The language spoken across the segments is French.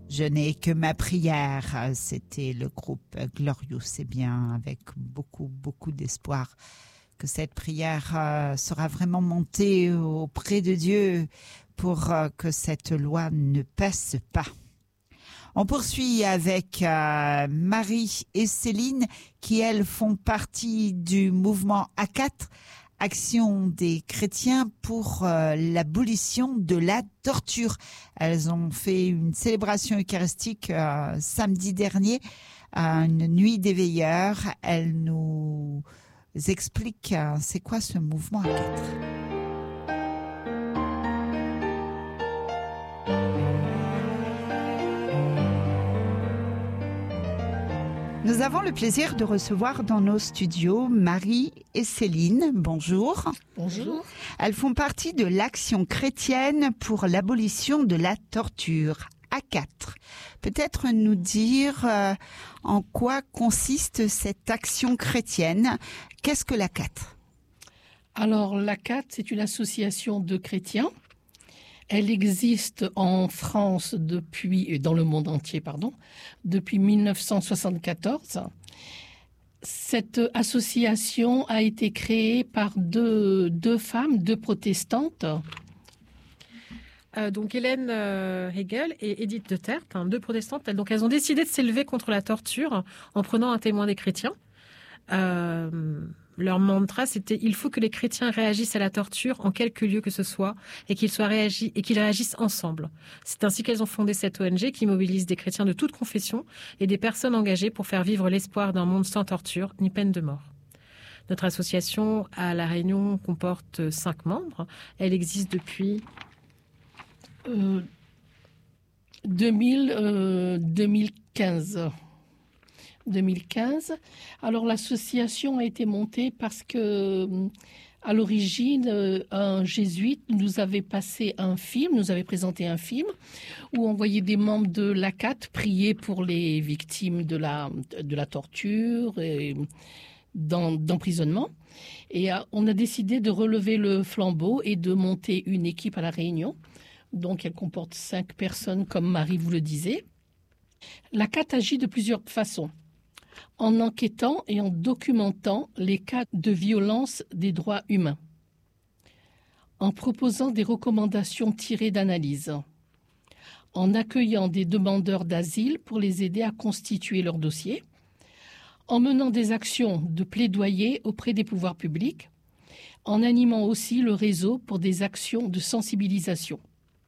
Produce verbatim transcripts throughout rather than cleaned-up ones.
Je n'ai que ma prière. C'était le groupe Glorious. C'est bien avec beaucoup, beaucoup d'espoir que cette prière euh, sera vraiment montée auprès de Dieu pour euh, que cette loi ne passe pas. On poursuit avec euh, Marie et Céline qui, elles, font partie du mouvement A quatre, Action des chrétiens pour euh, l'abolition de la torture. Elles ont fait une célébration eucharistique euh, samedi dernier, euh, une nuit des veilleurs. Elles nous expliquent euh, c'est quoi ce mouvement A quatre. Nous avons le plaisir de recevoir dans nos studios Marie et Céline. Bonjour. Bonjour. Elles font partie de l'Action chrétienne pour l'abolition de la torture, A quatre. Peut-être nous dire euh, en quoi consiste cette action chrétienne. Qu'est-ce que l'A quatre ? Alors, l'A quatre, c'est une association de chrétiens. Elle existe en France depuis, dans le monde entier, pardon, depuis mille neuf cent soixante-quatorze. Cette association a été créée par deux, deux femmes, deux protestantes. Euh, donc Hélène euh, Hegel et Edith de Tertre, hein, deux protestantes. Elles, donc elles ont décidé de s'élever contre la torture en prenant un témoin des chrétiens. Euh, leur mantra, c'était « Il faut que les chrétiens réagissent à la torture en quelque lieu que ce soit et qu'ils soient réagi- et qu'ils réagissent ensemble ». C'est ainsi qu'elles ont fondé cette O N G qui mobilise des chrétiens de toute confession et des personnes engagées pour faire vivre l'espoir d'un monde sans torture ni peine de mort. Notre association à La Réunion comporte cinq membres. Elle existe depuis Euh, deux mille, euh, deux mille quinze. deux mille quinze. Alors l'association a été montée parce que, à l'origine, un jésuite nous avait passé un film, nous avait présenté un film où on voyait des membres de l'A quatre prier pour les victimes de la de la torture et d'emprisonnement. Et on a décidé de relever le flambeau et de monter une équipe à La Réunion. Donc, elle comporte cinq personnes, comme Marie vous le disait. L'A quatre agit de plusieurs façons. En enquêtant et en documentant les cas de violence des droits humains. En proposant des recommandations tirées d'analyses. En accueillant des demandeurs d'asile pour les aider à constituer leur dossier. En menant des actions de plaidoyer auprès des pouvoirs publics. En animant aussi le réseau pour des actions de sensibilisation.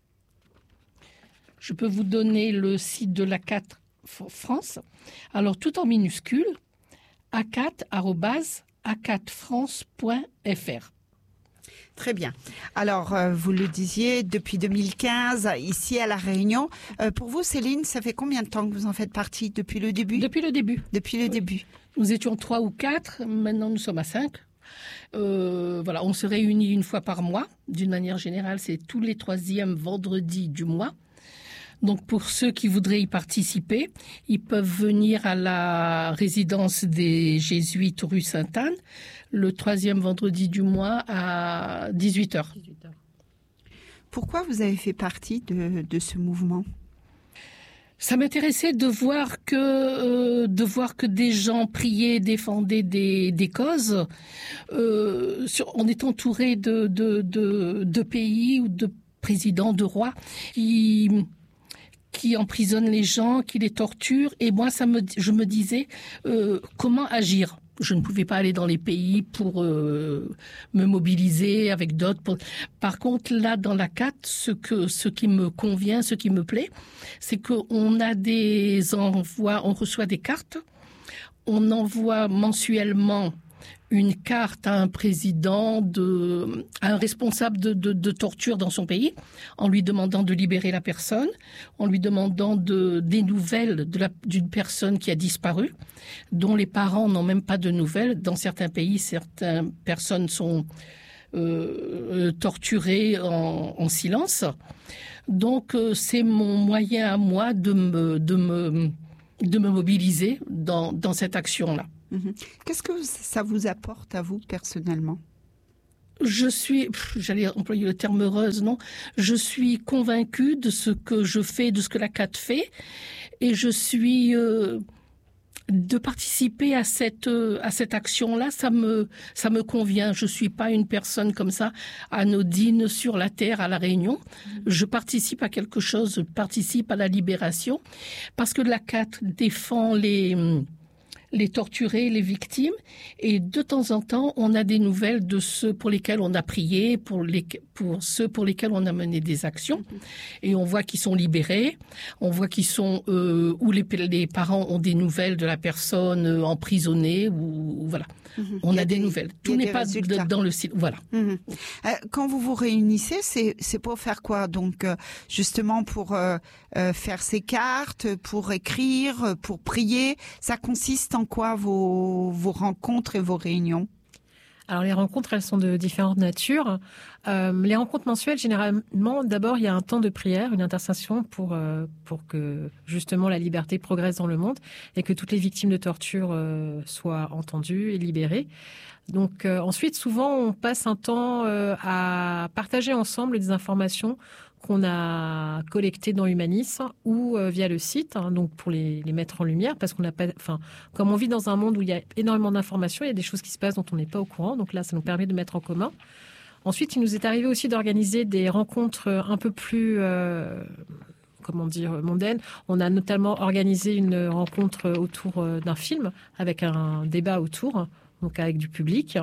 Je peux vous donner le site de l'A quatre France. Alors, tout en minuscule, a quatre arobase a quatre france point f r. Très bien. Alors, euh, vous le disiez, depuis deux mille quinze, ici à La Réunion. Euh, pour vous, Céline, ça fait combien de temps que vous en faites partie? Depuis le début? Depuis le début. Depuis le oui. début. Nous étions trois ou quatre, maintenant nous sommes à cinq. Euh, voilà, on se réunit une fois par mois. D'une manière générale, c'est tous les troisièmes vendredis du mois. Donc, pour ceux qui voudraient y participer, ils peuvent venir à la résidence des Jésuites rue Sainte-Anne, le troisième vendredi du mois à dix-huit heures. Pourquoi vous avez fait partie de, de ce mouvement ? Ça m'intéressait de voir que euh, de voir que des gens priaient, défendaient des, des causes. Euh, sur, on est entouré de, de, de, de pays ou de présidents, de rois qui... qui emprisonnent les gens, qui les torturent. Et moi, ça me, je me disais, euh, comment agir ? Je ne pouvais pas aller dans les pays pour euh, me mobiliser avec d'autres. Pour... Par contre, là, dans l'A quatre, ce que, ce qui me convient, ce qui me plaît, c'est qu'on a des envois, on reçoit des cartes, on envoie mensuellement une carte à un président, de, à un responsable de, de, de torture dans son pays, en lui demandant de libérer la personne, en lui demandant de, des nouvelles de la, d'une personne qui a disparu, dont les parents n'ont même pas de nouvelles. Dans certains pays, certaines personnes sont euh, torturées en, en silence. Donc, euh, c'est mon moyen à moi de me, de me, de me mobiliser dans, dans cette action-là. Qu'est-ce que ça vous apporte à vous personnellement ? je suis, j'allais employer le terme heureuse, non, je suis convaincue de ce que je fais, de ce que la C A T fait, et je suis euh, de participer à cette à cette action-là, ça me ça me convient. Je suis pas une personne comme ça anodine sur la terre à la Réunion. Je participe à quelque chose, je participe à la libération, parce que la C A T défend les les torturés, les victimes, et de temps en temps, on a des nouvelles de ceux pour lesquels on a prié, pour, les, pour ceux pour lesquels on a mené des actions, et on voit qu'ils sont libérés, on voit qu'ils sont, euh, où les, les parents ont des nouvelles de la personne euh, emprisonnée, ou, ou voilà. Mmh. On a, a des, des nouvelles. Tout n'est pas de, dans le site. Voilà. Mmh. Euh, quand vous vous réunissez, c'est, c'est pour faire quoi? Donc, euh, justement, pour euh, euh, faire ces cartes, pour écrire, pour prier. Ça consiste en quoi vos, vos rencontres et vos réunions? Alors, les rencontres, elles sont de différentes natures. Euh, les rencontres mensuelles, généralement, d'abord, il y a un temps de prière, une intercession pour, euh, pour que, justement, la liberté progresse dans le monde et que toutes les victimes de torture euh, soient entendues et libérées. Donc, euh, ensuite, souvent, on passe un temps euh, à partager ensemble des informations qu'on a collectées dans Humanis ou euh, via le site, hein, donc pour les, les mettre en lumière, parce qu'on n'a pas, enfin, comme on vit dans un monde où il y a énormément d'informations, il y a des choses qui se passent dont on n'est pas au courant, donc là, ça nous permet de mettre en commun. Ensuite, il nous est arrivé aussi d'organiser des rencontres un peu plus, euh, comment dire, mondaines. On a notamment organisé une rencontre autour d'un film avec un débat autour, donc avec du public.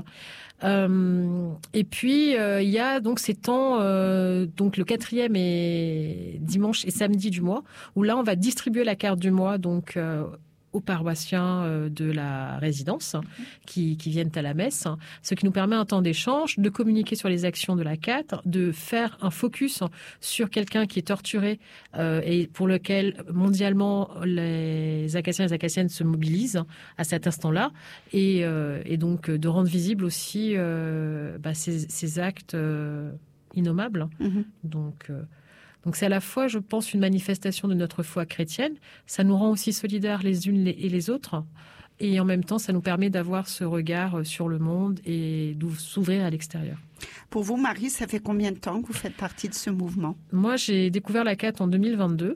Euh, et puis euh, il y a donc ces temps, euh, donc le quatrième et dimanche et samedi du mois, où là on va distribuer la carte du mois donc euh, aux paroissiens euh, de la résidence qui, qui viennent à la messe, ce qui nous permet un temps d'échange, de communiquer sur les actions de la C A T, de faire un focus sur quelqu'un qui est torturé euh, et pour lequel mondialement les Acaciens et les Acaciennes se mobilisent à cet instant-là, et, euh, et donc de rendre visible aussi euh, bah, ces, ces actes euh, innommables. Mmh. Donc euh, Donc c'est à la fois, je pense, une manifestation de notre foi chrétienne. Ça nous rend aussi solidaires les unes et les autres. Et en même temps, ça nous permet d'avoir ce regard sur le monde et de s'ouvrir à l'extérieur. Pour vous, Marie, ça fait combien de temps que vous faites partie de ce mouvement? Moi, j'ai découvert la C A T en deux mille vingt-deux.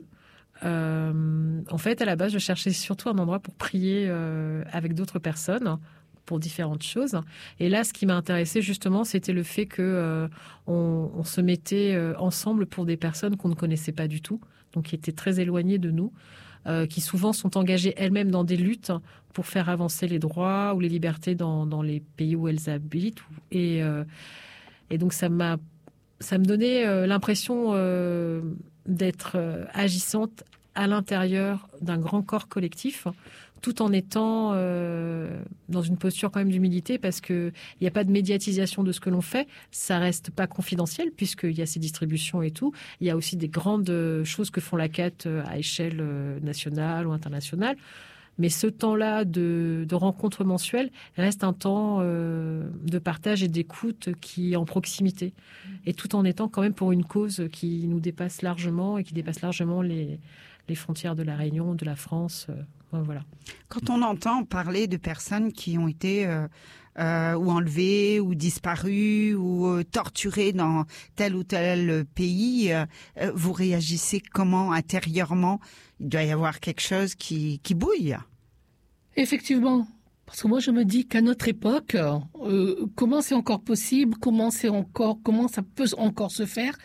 Euh, en fait, à la base, je cherchais surtout un endroit pour prier euh, avec d'autres personnes, pour différentes choses. Et là, ce qui m'a intéressée, justement, c'était le fait que euh, on, on se mettait euh, ensemble pour des personnes qu'on ne connaissait pas du tout, donc qui étaient très éloignées de nous, euh, qui souvent sont engagées elles-mêmes dans des luttes pour faire avancer les droits ou les libertés dans, dans les pays où elles habitent. Et, euh, et donc, ça m'a, ça me donnait euh, l'impression euh, d'être euh, agissante à l'intérieur d'un grand corps collectif, tout en étant euh, dans une posture quand même d'humilité, parce qu'il n'y a pas de médiatisation de ce que l'on fait, ça reste pas confidentiel puisqu'il y a ces distributions et tout. Il y a aussi des grandes choses que font la C A T à échelle nationale ou internationale. Mais ce temps-là de, de rencontres mensuelles reste un temps euh, de partage et d'écoute qui est en proximité. Et tout en étant quand même pour une cause qui nous dépasse largement et qui dépasse largement les, les frontières de la Réunion, de la France. Euh, voilà. Quand on entend parler de personnes qui ont été euh, euh, ou enlevées ou disparues ou euh, torturées dans tel ou tel pays, euh, vous réagissez comment intérieurement? Il doit y avoir quelque chose qui, qui bouille. Effectivement. Parce que moi, je me dis qu'à notre époque, euh, comment c'est encore possible, comment c'est encore, comment ça peut encore se faire.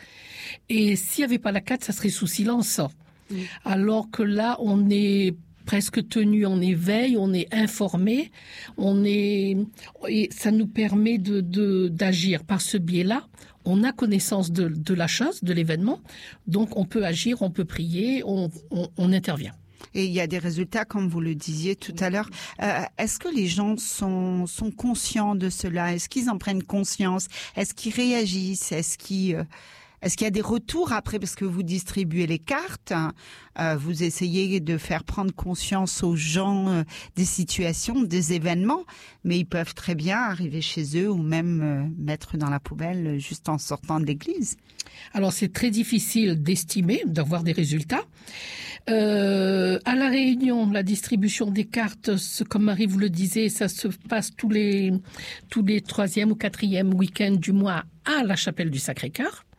Et s'il n'y avait pas la C A T, ça serait sous silence. Mmh. Alors que là, on est presque tenu en éveil, on est informé, on est, et ça nous permet de, de, d'agir par ce biais-là. On a connaissance de, de la chose, de l'événement, donc on peut agir, on peut prier, on, on, on intervient. Et il y a des résultats, comme vous le disiez tout à l'heure. Euh, est-ce que les gens sont, sont conscients de cela? Est-ce qu'ils en prennent conscience? Est-ce qu'ils réagissent? Est-ce qu'ils... Euh Est-ce qu'il y a des retours après, parce que vous distribuez les cartes, euh, vous essayez de faire prendre conscience aux gens euh, des situations, des événements, mais ils peuvent très bien arriver chez eux ou même euh, mettre dans la poubelle juste en sortant de l'église. Alors c'est très difficile d'estimer, d'avoir des résultats, Euh, à La Réunion, la distribution des cartes, comme Marie vous le disait, ça se passe tous les tous les troisième ou quatrième week-ends du mois à la chapelle du Sacré-Cœur.